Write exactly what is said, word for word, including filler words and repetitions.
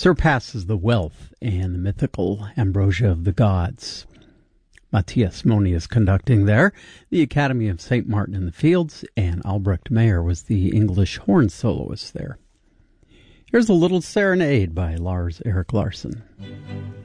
surpasses the wealth and the mythical ambrosia of the gods. Matthias Moni is conducting there, the Academy of Saint Martin in the Fields, and Albrecht Meyer was the English horn soloist there. Here's a little serenade by Lars Erik Larson.